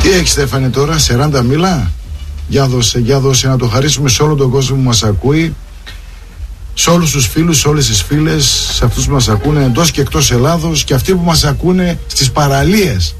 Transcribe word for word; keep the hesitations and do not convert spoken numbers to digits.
Τι έχει Στέφανε τώρα, σαράντα μίλα? Για δώσε, για δώσε να το χαρίσουμε σε όλο τον κόσμο που μας ακούει, σε όλους τους φίλους, σε όλες τις φίλες, σε αυτούς που μας ακούνε εντός και εκτός Ελλάδος και αυτοί που μας ακούνε στις παραλίες